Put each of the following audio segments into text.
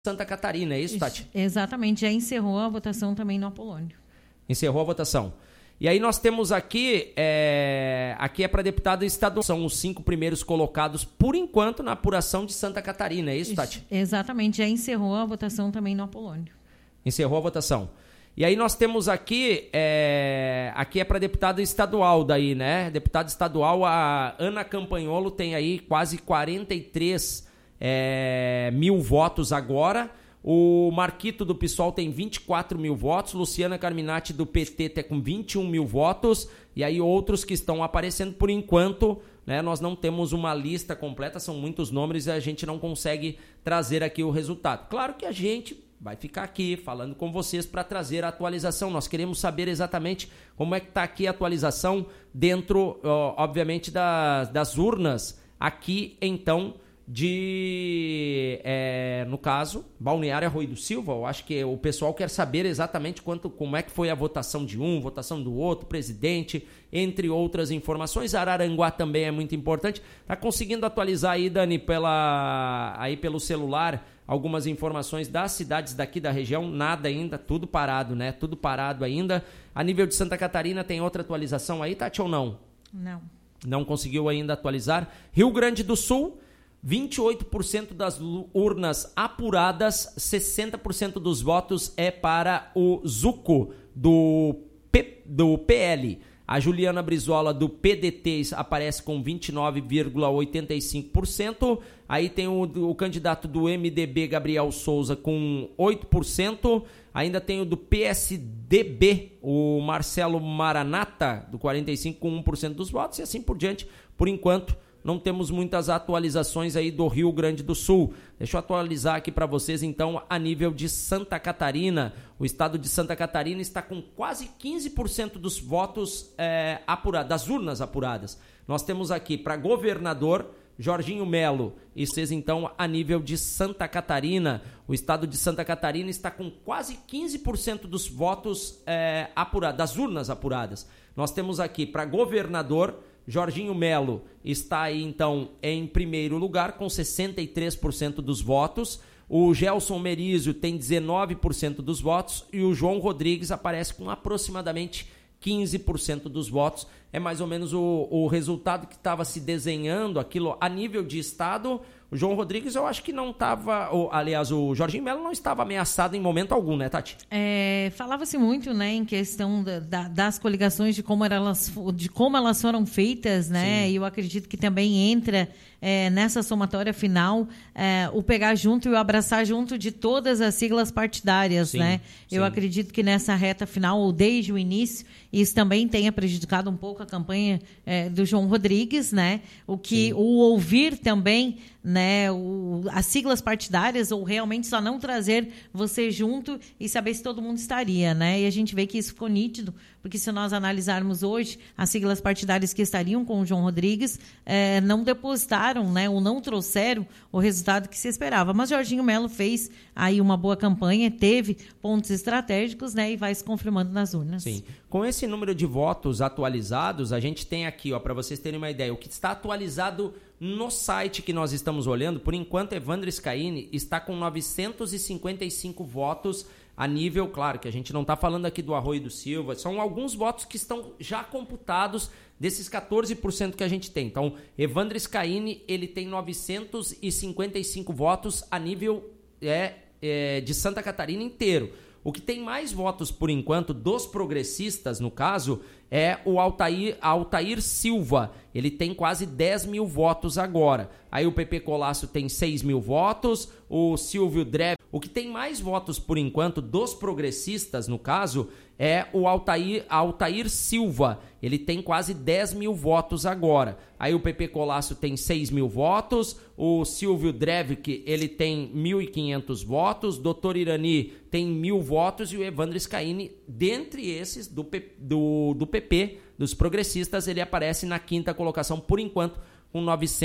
Santa Catarina, é isso, Tati? Exatamente, já encerrou a votação também no Apolônio. Encerrou a votação. E aí nós temos aqui é para deputado estadual, são os 5 primeiros colocados, por enquanto, na apuração de Santa Catarina, é isso, Tati? Exatamente, já encerrou a votação também no Apolônio. Encerrou a votação. E aí nós temos aqui para deputado estadual daí, né? Deputado estadual, a Ana Campanholo tem aí quase 43 mil votos agora. O Marquito do PSOL tem 24 mil votos, Luciana Carminati do PT tem com 21 mil votos, e aí outros que estão aparecendo por enquanto, né? Nós não temos uma lista completa, são muitos nomes e a gente não consegue trazer aqui o resultado. Claro que a gente vai ficar aqui falando com vocês para trazer a atualização. Nós queremos saber exatamente como é que está aqui a atualização dentro, obviamente, das urnas aqui, então, no caso, Balneário Arroio do Silva. Eu acho que o pessoal quer saber exatamente como é que foi a votação de um, votação do outro, presidente, entre outras informações. Araranguá também é muito importante. Tá conseguindo atualizar aí, Dani, pelo celular, algumas informações das cidades daqui da região? Nada ainda, tudo parado, né? Tudo parado ainda. A nível de Santa Catarina, tem outra atualização aí, Tati, ou não? Não. Não conseguiu ainda atualizar. Rio Grande do Sul, 28% das urnas apuradas, 60% dos votos é para o Zuco do PL. A Juliana Brizola do PDT aparece com 29,85%. Aí tem o candidato do MDB, Gabriel Souza, com 8%. Ainda tem o do PSDB, o Marcelo Maranata, do 45%, com 1% dos votos. E assim por diante, por enquanto, não temos muitas atualizações aí do Rio Grande do Sul. Deixa eu atualizar aqui para vocês, então, a nível de Santa Catarina. O estado de Santa Catarina está com quase 15% dos votos apurados, das urnas apuradas. Nós temos aqui para governador Jorginho Melo. E vocês, então, a nível de Santa Catarina, o estado de Santa Catarina está com quase 15% dos votos apurados, das urnas apuradas. Nós temos aqui para governador Jorginho Melo está aí, então, em primeiro lugar, com 63% dos votos. O Gelson Merizio tem 19% dos votos e o João Rodrigues aparece com aproximadamente 15% dos votos. É mais ou menos o resultado que estava se desenhando aquilo a nível de estado. O João Rodrigues, eu acho que não estava... Aliás, o Jorginho Melo não estava ameaçado em momento algum, né, Tati? Falava-se muito, né, em questão das coligações, de como elas foram feitas, né? Sim. E eu acredito que também entra nessa somatória final o pegar junto e o abraçar junto de todas as siglas partidárias, sim, né? Sim. Eu acredito que nessa reta final, ou desde o início, isso também tenha prejudicado um pouco a campanha do João Rodrigues, né? O ouvir também, né, as siglas partidárias, ou realmente só não trazer você junto e saber se todo mundo estaria, né? E a gente vê que isso ficou nítido, porque se nós analisarmos hoje, as siglas partidárias que estariam com o João Rodrigues não depositaram, né, ou não trouxeram o resultado que se esperava. Mas Jorginho Melo fez aí uma boa campanha, teve pontos estratégicos, né, e vai se confirmando nas urnas. Sim. Com esse número de votos atualizados, a gente tem aqui, para vocês terem uma ideia, o que está atualizado no site que nós estamos olhando, por enquanto, Evandro Scaini está com 955 votos a nível, claro, que a gente não está falando aqui do Arroio do Silva, são alguns votos que estão já computados desses 14% que a gente tem. Então, Evandro Scaini, ele tem 955 votos a nível de Santa Catarina inteiro. O que tem mais votos, por enquanto, dos progressistas, no caso, é o Altair Silva. Ele tem quase 10 mil votos agora. Aí o PP Colasso tem 6 mil votos, o Silvio Dreve. O que tem mais votos, por enquanto, dos progressistas, no caso, é o Altair Silva. Ele tem quase 10 mil votos agora. Aí o PP Colasso tem 6 mil votos, o Silvio Drevik, ele tem 1.500 votos, Dr. Irani tem 1.000 votos e o Evandro Scaini, dentre esses do PP, dos progressistas, ele aparece na quinta colocação, por enquanto, com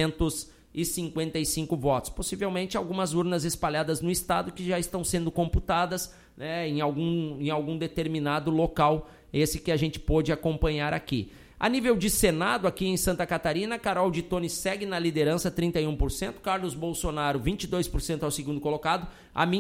955 votos. Possivelmente algumas urnas espalhadas no estado que já estão sendo computadas, né, em algum determinado local, esse que a gente pôde acompanhar aqui. A nível de Senado, aqui em Santa Catarina, Carol de Tone segue na liderança, 31%, Carlos Bolsonaro, 22% ao segundo colocado, a